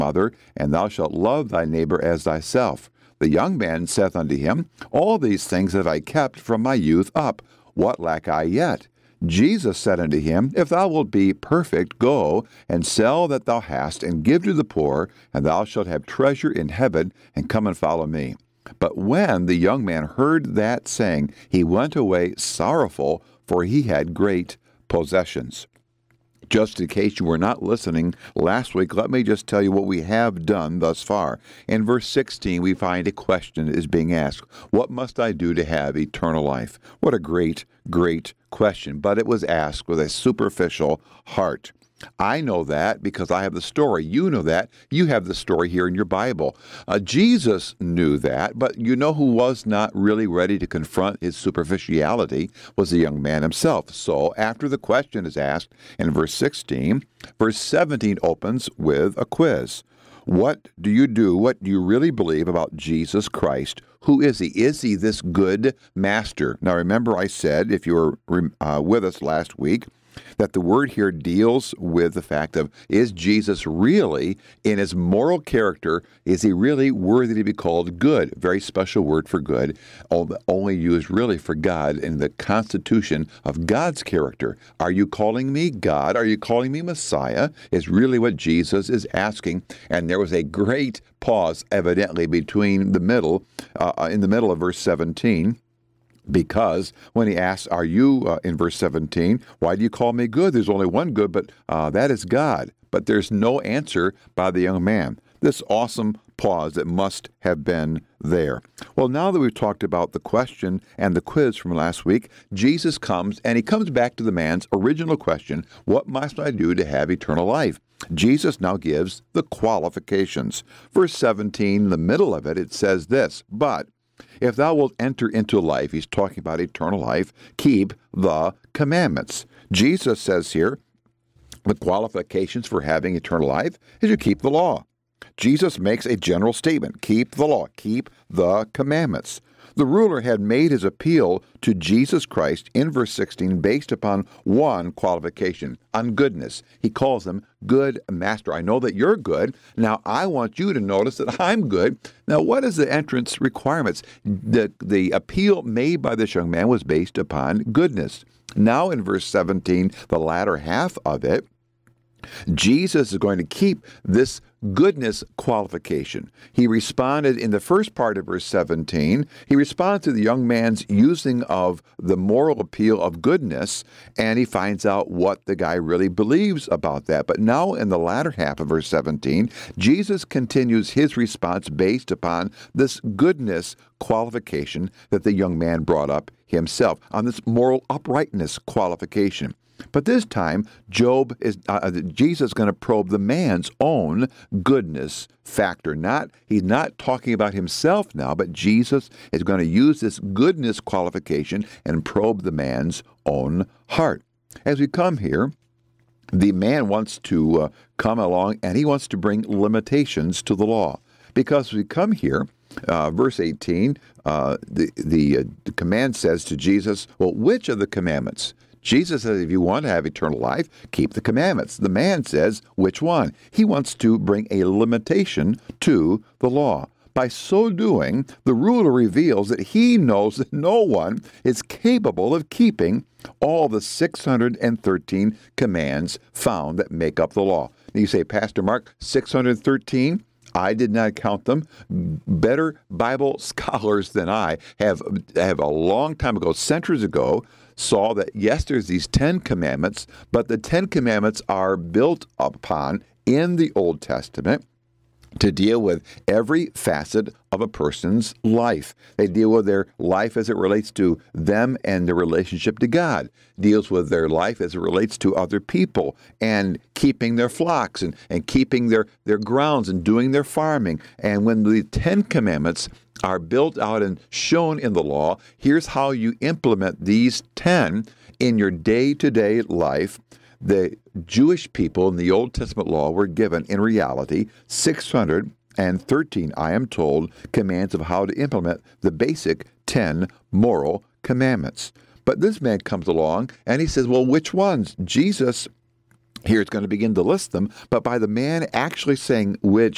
mother, and thou shalt love thy neighbor as thyself. The young man saith unto him, All these things have I kept from my youth up. What lack I yet? Jesus said unto him, If thou wilt be perfect, go and sell that thou hast, and give to the poor, and thou shalt have treasure in heaven, and come and follow me. But when the young man heard that saying, he went away sorrowful, for he had great possessions. Just in case you were not listening last week, let me just tell you what we have done thus far. In verse 16, we find a question is being asked, What must I do to have eternal life? What a great, great question. But it was asked with a superficial heart. I know that because I have the story. You know that. You have the story here in your Bible. Jesus knew that, but you know who was not really ready to confront his superficiality was the young man himself. So after the question is asked in verse 16, verse 17 opens with a quiz. What do you do? What do you really believe about Jesus Christ? Who is he? Is he this good master? Now remember I said, if you were with us last week, that the word here deals with the fact of, is Jesus really, in his moral character, is he really worthy to be called good? Very special word for good, only used really for God in the constitution of God's character. Are you calling me God? Are you calling me Messiah? Is really what Jesus is asking. And there was a great pause, evidently, between in the middle of verse 17. Because when he asks, are you, in verse 17, why do you call me good? There's only one good, but that is God. But there's no answer by the young man. This awesome pause that must have been there. Well, now that we've talked about the question and the quiz from last week, Jesus comes, and he comes back to the man's original question, what must I do to have eternal life? Jesus now gives the qualifications. Verse 17, in the middle of it, it says this, but if thou wilt enter into life, he's talking about eternal life, keep the commandments. Jesus says here, the qualifications for having eternal life is you keep the law. Jesus makes a general statement, keep the law, keep the commandments. The ruler had made his appeal to Jesus Christ in verse 16 based upon one qualification, on goodness. He calls him good master. I know that you're good. Now I want you to notice that I'm good. Now what is the entrance requirements? The appeal made by this young man was based upon goodness. Now in verse 17, the latter half of it, Jesus is going to keep this goodness qualification. He responded in the first part of verse 17, he responded to the young man's using of the moral appeal of goodness, and he finds out what the guy really believes about that. But now in the latter half of verse 17, Jesus continues his response based upon this goodness qualification that the young man brought up himself, on this moral uprightness qualification. But this time, Jesus is going to probe the man's own goodness factor. He's not talking about himself now, but Jesus is going to use this goodness qualification and probe the man's own heart. As we come here, the man wants to come along, and he wants to bring limitations to the law. Because we come here, verse 18, the command says to Jesus, well, which of the commandments? Jesus says, if you want to have eternal life, keep the commandments. The man says, which one? He wants to bring a limitation to the law. By so doing, the ruler reveals that he knows that no one is capable of keeping all the 613 commands found that make up the law. And you say, Pastor Mark, 613? I did not count them. Better Bible scholars than I have a long time ago, centuries ago, saw that, yes, there's these 10 commandments, but the 10 commandments are built upon in the Old Testament to deal with every facet of a person's life. They deal with their life as it relates to them and their relationship to God, deals with their life as it relates to other people and keeping their flocks and keeping their grounds and doing their farming. And when the 10 commandments are built out and shown in the law, here's how you implement these 10 in your day-to-day life. The Jewish people in the Old Testament law were given, in reality, 613, I am told, commands of how to implement the basic 10 moral commandments. But this man comes along and he says, well, which ones? Jesus here is going to begin to list them, but by the man actually saying which,